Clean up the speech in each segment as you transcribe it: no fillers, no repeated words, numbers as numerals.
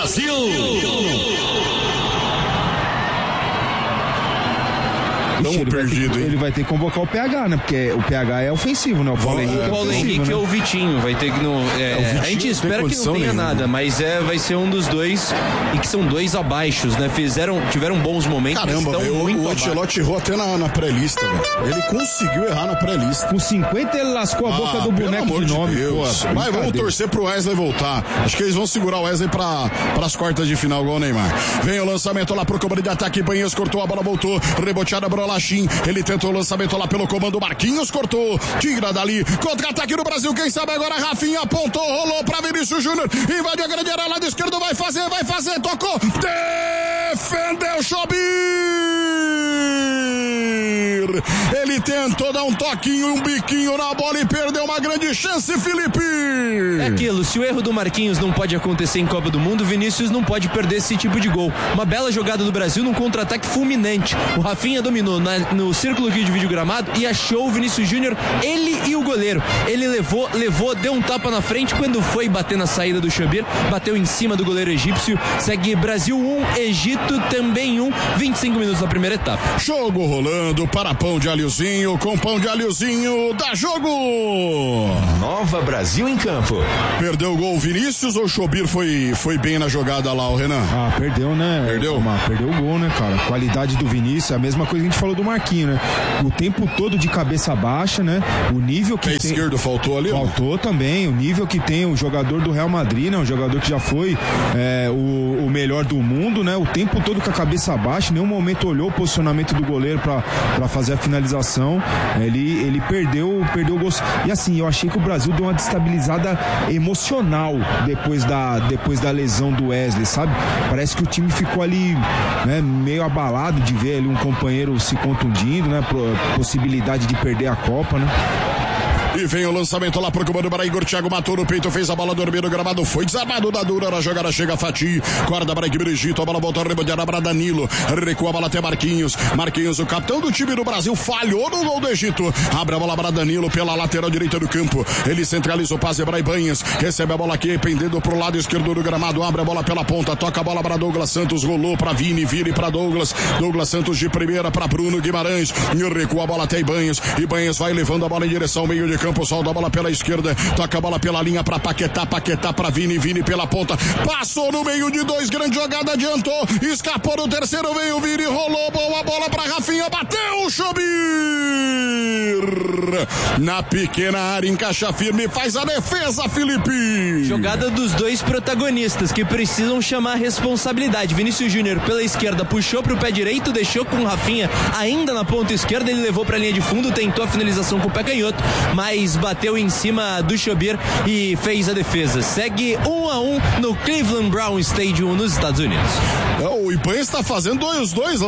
Brasil! Ele vai ter que convocar o PH, né? Porque o PH é ofensivo, né? O Paulo Henrique ou o Vitinho. Vai ter que. A gente espera que não tenha nada, mas vai ser um dos dois. E que são dois abaixo, né? Tiveram bons momentos. Caramba, o Ancelotti errou até na pré-lista, velho. Ele conseguiu errar na pré-lista. Com 50 ele lascou a boca do boneco de nome. Mas vamos torcer pro Wesley voltar. Acho que eles vão segurar o Wesley pras quartas de final, igual o Neymar. Vem o lançamento lá pro comando de ataque. Banhas cortou a bola, voltou. Reboteada pro Lachim. Ele tentou o lançamento lá pelo comando. Marquinhos cortou. Tira dali. Contra-ataque do Brasil. Quem sabe agora? Rafinha apontou. Rolou pra Vinícius Júnior. Invadiu a grande área lá do esquerdo. Vai fazer. Tocou. Defendeu Chobir. Ele tentou dar um toquinho, um biquinho na bola e perdeu uma grande chance, Felipe. É aquilo, se o erro do Marquinhos não pode acontecer em Copa do Mundo, Vinícius não pode perder esse tipo de gol. Uma bela jogada do Brasil num contra-ataque fulminante. O Rafinha dominou no círculo que divide o gramado e achou o Vinícius Júnior, ele e o goleiro. Ele levou, deu um tapa na frente. Quando foi bater na saída do Chobir, bateu em cima do goleiro egípcio. Segue Brasil 1, Egito também 1, 25 minutos na primeira etapa. Jogo rolando para Pão de Alhozinho, com Pão de Alhozinho, dá jogo! Nova Brasil em campo. Perdeu o gol Vinícius ou o Chobir foi bem na jogada lá, o Renan? Perdeu, né? Perdeu o gol, né, cara? A qualidade do Vinícius é a mesma coisa que a gente falou do Marquinhos, né? O tempo todo de cabeça baixa, né? O nível que tem... esquerdo faltou ali? Faltou, né? Também, o nível que tem o jogador do Real Madrid, né? Um jogador que já foi o melhor do mundo, né? O tempo todo com a cabeça baixa, em nenhum momento olhou o posicionamento do goleiro pra fazer a finalização. Ele perdeu o gol. E assim, eu achei que o Brasil deu uma destabilizada emocional depois da lesão do Wesley, sabe? Parece que o time ficou ali, né, meio abalado de ver ali um companheiro se contundindo, né? Possibilidade de perder a Copa, né? E vem o lançamento lá pro comando para Igor. Thiago matou no peito, fez a bola dormir no gramado. Foi desarmado da dura. Na jogada chega Fati. Corda para equipe do Egito. A bola voltou a rebotear para Danilo. Recua a bola até Marquinhos. Marquinhos, o capitão do time do Brasil, falhou no gol do Egito. Abre a bola para Danilo pela lateral direita do campo. Ele centraliza o passe para Ibanhas. Recebe a bola aqui, pendendo pro lado esquerdo do gramado. Abre a bola pela ponta. Toca a bola para Douglas Santos. Rolou para Vini para Douglas. Douglas Santos de primeira para Bruno Guimarães. Recua a bola até Ibanhas. Ibanhas vai levando a bola em direção ao meio de campo, solta a bola pela esquerda, toca a bola pela linha pra Paquetá pra Vini pela ponta, passou no meio de dois, grande jogada, adiantou, escapou no terceiro, veio o Vini, rolou, boa bola pra Rafinha, bateu o Chobir, na pequena área, encaixa firme, faz a defesa, Felipe. Jogada dos dois protagonistas que precisam chamar a responsabilidade. Vinícius Júnior pela esquerda puxou pro pé direito, deixou com o Rafinha ainda na ponta esquerda, ele levou pra linha de fundo, tentou a finalização com o pé canhoto, mas bateu em cima do Chobir e fez a defesa. Segue 1-1 no Cleveland Brown Stadium nos Estados Unidos. O Ibanhas está fazendo os dois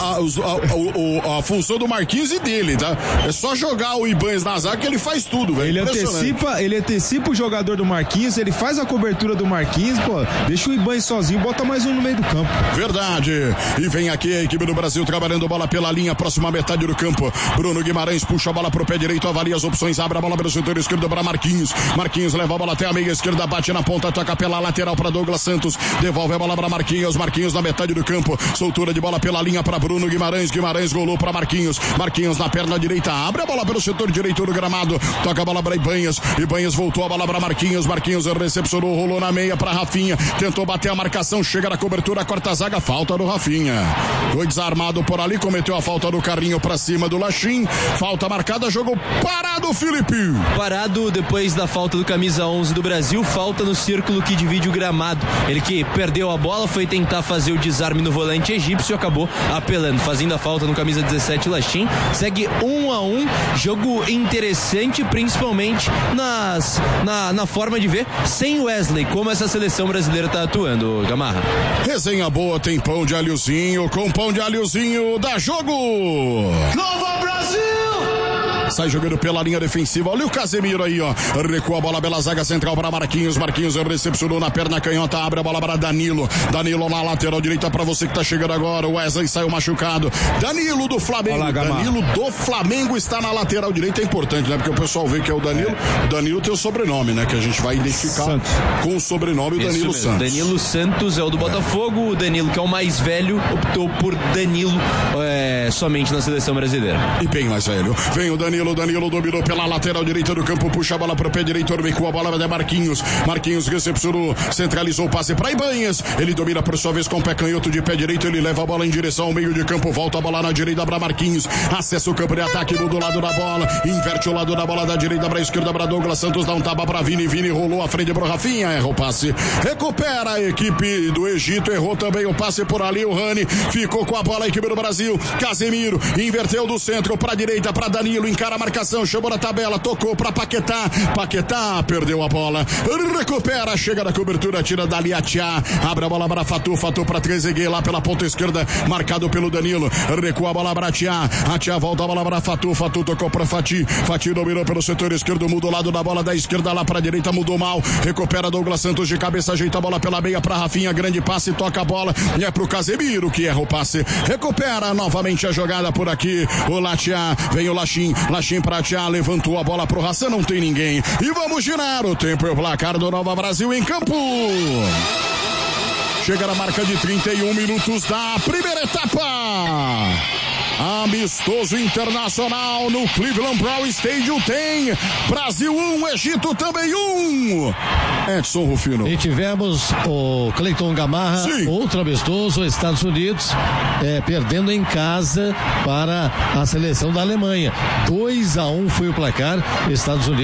a função do Marquinhos e dele, tá? É só jogar o Ibanhas na zaga que ele faz tudo, velho. Ele antecipa o jogador do Marquinhos, ele faz a cobertura do Marquinhos, pô, deixa o Ibanhas sozinho, bota mais um no meio do campo. Verdade. E vem aqui a equipe do Brasil trabalhando bola pela linha, próxima metade do campo. Bruno Guimarães puxa a bola pro pé direito, avalia as opções, abre a bola pelo setor esquerdo para Marquinhos. Marquinhos leva a bola até a meia esquerda, bate na ponta, toca pela lateral para Douglas Santos, devolve a bola para Marquinhos. Marquinhos na metade do campo, soltura de bola pela linha para Bruno Guimarães. Guimarães golou para Marquinhos. Marquinhos na perna direita, abre a bola pelo setor direito do gramado, toca a bola para Ibanhas. Ibanhas voltou a bola para Marquinhos. Marquinhos recepcionou, rolou na meia para Rafinha, tentou bater a marcação, chega na cobertura, corta a zaga, falta do Rafinha. Foi desarmado por ali, cometeu a falta do carrinho para cima do Lachim. Falta marcada, jogo parado, Felipe. Parado depois da falta do camisa 11 do Brasil, falta no círculo que divide o gramado. Ele que perdeu a bola, foi tentar fazer o desarme no volante egípcio, acabou apelando, fazendo a falta no camisa 17 Lachim. Segue 1-1, jogo interessante, principalmente na forma de ver sem Wesley, como essa seleção brasileira tá atuando, Gamarra. Resenha boa, tem Pão de Alhozinho, com Pão de Alhozinho, dá jogo! Nova Brasil! sai jogando pela linha defensiva. Olha o Casemiro aí, ó. Recua a bola pela zaga central para Marquinhos. Marquinhos recepcionou na perna canhota, abre a bola para Danilo. Danilo na lateral direita para você que tá chegando agora. O Wesley saiu machucado. Danilo do Flamengo. Olá, Danilo do Flamengo está na lateral direita. É importante, né? Porque o pessoal vê que é o Danilo. O Danilo tem o sobrenome, né? Que a gente vai identificar Santos. Com o sobrenome Danilo Santos. Danilo Santos é o do Botafogo. O Danilo, que é o mais velho, optou por Danilo somente na seleção brasileira. E bem mais velho. Vem o Danilo dominou pela lateral direita do campo, puxa a bola pro pé direito, recua a bola de Marquinhos. Marquinhos recepcionou, centralizou o passe para Ibanhas. Ele domina por sua vez com o pé canhoto de pé direito, ele leva a bola em direção ao meio de campo, volta a bola na direita para Marquinhos. Acessa o campo de ataque, muda o lado da bola, inverte o lado da bola da direita para a esquerda para Douglas Santos, dá um tapa para Vini rolou à frente pro Rafinha, erra o passe. Recupera a equipe do Egito, errou também o passe por ali, o Rani ficou com a bola, a equipe do Brasil. Casemiro inverteu do centro para a direita, para Danilo, encara a marcação, chamou na tabela, tocou para Paquetá, perdeu a bola, recupera, chega na cobertura, tira dali a Tia, abre a bola para Fatu para Trezeguet lá pela ponta esquerda, marcado pelo Danilo, recua a bola para a Tia volta a bola para Fatu tocou para Fati dominou pelo setor esquerdo, muda o lado da bola da esquerda lá para a direita, mudou mal, recupera Douglas Santos de cabeça, ajeita a bola pela meia para Rafinha, grande passe, toca a bola, e é pro Casemiro que erra o passe, recupera novamente a jogada por aqui, o Latia, vem o Lachim pra Tia, levantou a bola pro Hassan, não tem ninguém, e vamos girar o tempo e o placar do Nova Brasil em campo. Chega na marca de 31 minutos da primeira etapa. Amistoso internacional no Cleveland Brown Stadium, tem Brasil 1, Egito também 1. Edson Rufino. E tivemos o Cleiton Gamarra, sim, outro amistoso, Estados Unidos, perdendo em casa para a seleção da Alemanha. 2-1 foi o placar, Estados Unidos.